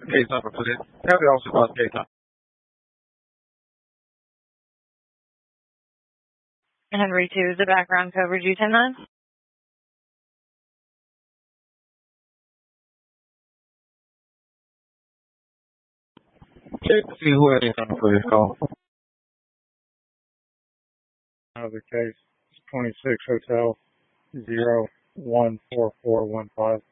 the case number, please. Have the officer call the case number. Henry 2, the background coverage, you 10-9? Check to see who had anything for this call. The case is 26 Hotel 014415.